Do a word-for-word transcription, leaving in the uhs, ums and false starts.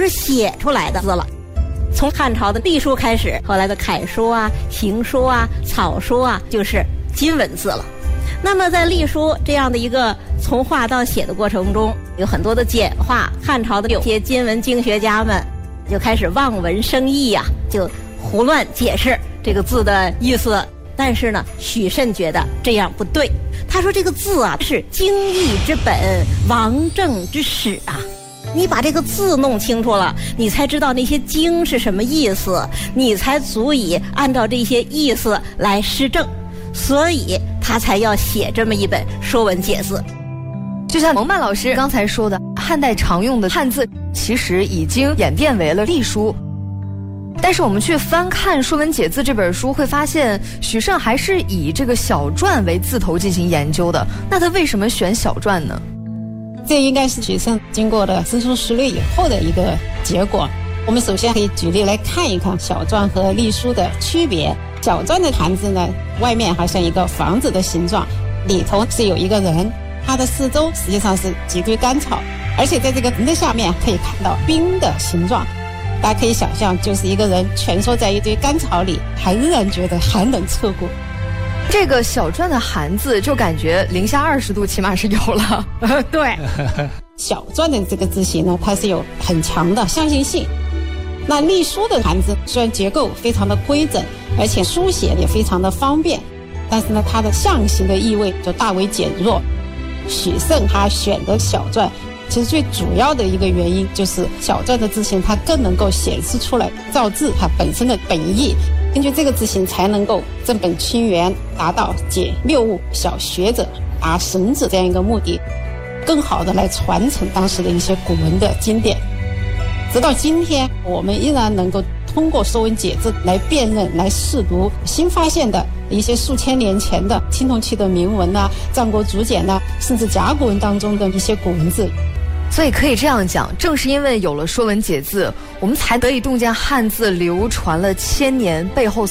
就是写出来的字了。从汉朝的隶书开始，后来的楷书啊、行书啊、草书啊，就是金文字了。那么在隶书这样的一个从画到写的过程中，有很多的简化。汉朝的有些金文经学家们就开始望文生义呀、啊，就胡乱解释这个字的意思。但是呢，许慎觉得这样不对。他说这个字啊是经义之本，王政之始啊。你把这个字弄清楚了，你才知道那些经是什么意思，你才足以按照这些意思来施政。所以他才要写这么一本《说文解字》。 就像蒙曼老师刚才说的，汉代常用的汉字其实已经演变为了隶书。但是我们去翻看《说文解字》这本书，会发现许慎还是以这个小篆为字头进行研究的。那他为什么选小篆呢？ 这应该是许慎经过了深思熟虑以后的一个结果。我们首先可以举例来看一看小篆和隶书的区别。小篆的汉字呢，外面好像一个房子的形状，里头是有一个人，它的四周实际上是几堆干草，而且在这个人的下面可以看到冰的形状。大家可以想象，就是一个人蜷缩在一堆干草里，还仍然觉得寒冷彻骨。 这个小篆的寒字就感觉零下二十度起码是有了。 对， 小篆的这个字形呢，它是有很强的相信性。那隶书的汉字虽然结构非常的规整，而且书写也非常的方便，但是呢，它的象形的意味就大为减弱。许慎他选的小篆，其实最主要的一个原因就是小篆的字形它更能够显示出来造字它本身的本意，根据这个字形才能够正本清源，达到解谬误小学者达神子这样一个目的，更好的来传承当时的一些古文的经典。直到今天，我们依然能够通过《说文解字》来辨认、来试读新发现的一些数千年前的青铜器的铭文啊、战国竹简啊，甚至甲骨文当中的一些古文字。 所以可以这样讲，正是因为有了《说文解字》，我们才得以洞见汉字流传了千年背后